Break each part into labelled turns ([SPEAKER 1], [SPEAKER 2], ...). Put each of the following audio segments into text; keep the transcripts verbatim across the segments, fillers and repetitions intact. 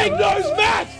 [SPEAKER 1] Bang those mats!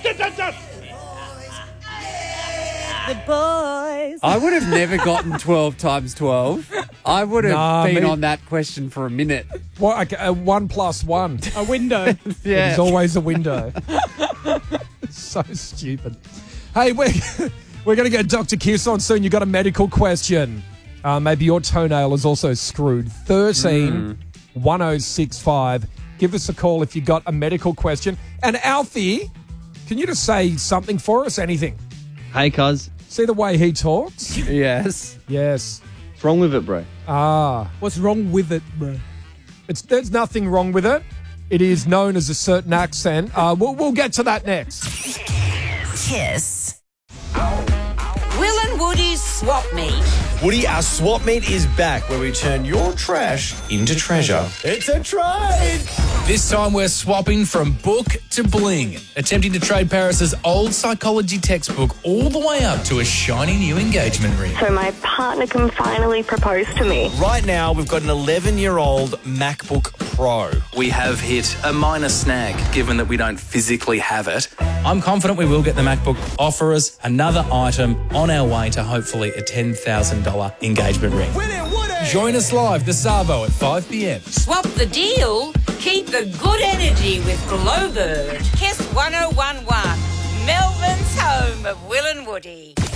[SPEAKER 2] The boys.
[SPEAKER 3] I would have never gotten twelve times twelve. I would have
[SPEAKER 4] Nah,
[SPEAKER 3] been
[SPEAKER 4] me-
[SPEAKER 3] on that question for a minute.
[SPEAKER 4] What? Okay, uh, one plus one.
[SPEAKER 5] A window.
[SPEAKER 3] Yeah.
[SPEAKER 4] There's always a window. So stupid. Hey, we're, we're going to get Doctor Kiss on soon. You got a medical question. Uh, maybe your toenail is also screwed. thirteen one oh six five. Give us a call if you got a medical question. And Alfie, can you just say something for us? Anything?
[SPEAKER 6] Hey, cuz.
[SPEAKER 4] See the way he talks?
[SPEAKER 3] Yes.
[SPEAKER 4] Yes.
[SPEAKER 6] What's wrong with it, bro?
[SPEAKER 4] Ah.
[SPEAKER 5] What's wrong with it, bro?
[SPEAKER 4] It's, there's nothing wrong with it. It is known as a certain accent. Uh, we'll, we'll get to that next.
[SPEAKER 2] Kiss. Will and Woody's Swap Meet.
[SPEAKER 7] Woody, our swap meet is back where we turn your trash into treasure. It's a trade!
[SPEAKER 8] This time we're swapping from book to bling, attempting to trade Paris's old psychology textbook all the way up to a shiny new engagement ring.
[SPEAKER 9] So my partner can finally propose to me.
[SPEAKER 7] Right now, we've got an eleven-year-old MacBook Pro.
[SPEAKER 8] We have hit a minor snag, given that we don't physically have it. I'm confident we will get the MacBook. Offer us another item on our way to hopefully a ten thousand dollars engagement ring. Join us live this Savo at five p.m.
[SPEAKER 2] Swap the deal. Keep the good energy with Glowbird. Kiss one oh one one. Melbourne's home of Will and Woody.